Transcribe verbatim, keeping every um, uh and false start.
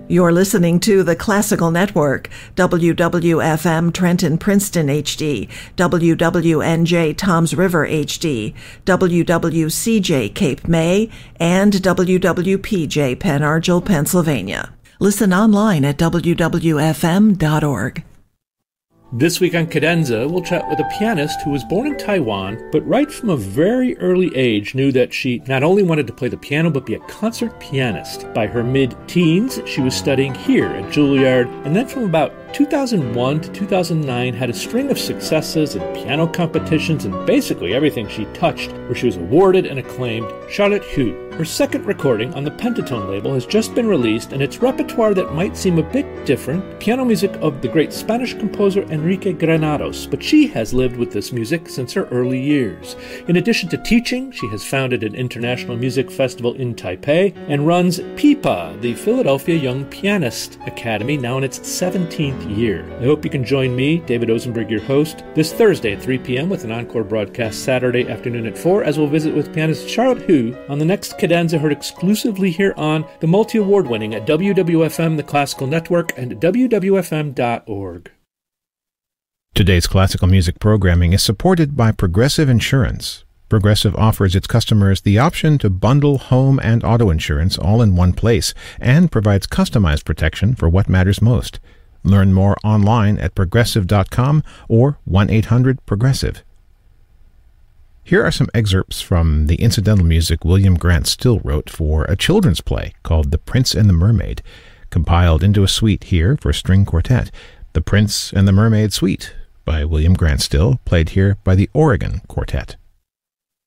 You're listening to the Classical Network, W W F M Trenton Princeton H D, W W N J Toms River H D, W W C J Cape May, and W W P J Pen Argyl, Pennsylvania. Listen online at w w f m dot org. This week on Cadenza, we'll chat with a pianist who was born in Taiwan, but right from a very early age knew that she not only wanted to play the piano, but be a concert pianist. By her mid-teens, she was studying here at Juilliard, and then from about two thousand one to two thousand nine had a string of successes in piano competitions and basically everything she touched, where she was awarded and acclaimed Charlotte Hu. Her second recording on the Pentatone label has just been released, and it's repertoire that might seem a bit different, piano music of the great Spanish composer Enrique Granados, but she has lived with this music since her early years. In addition to teaching, she has founded an international music festival in Taipei and runs PIPA, the Philadelphia Young Pianist Academy, now in its seventeenth year. I hope you can join me, David Osenberg, your host, this Thursday at three p.m. with an encore broadcast Saturday afternoon at four, as we'll visit with pianist Charlotte Hu on the next Cadenza, heard exclusively here on the multi-award winning at W W F M, the Classical Network, and w w f m dot org. Today's classical music programming is supported by Progressive Insurance. Progressive offers its customers the option to bundle home and auto insurance all in one place and provides customized protection for what matters most. Learn more online at progressive dot com or one eight hundred progressive. Here are some excerpts from the incidental music William Grant Still wrote for a children's play called The Prince and the Mermaid, compiled into a suite here for string quartet, The Prince and the Mermaid Suite by William Grant Still, played here by the Oregon Quartet.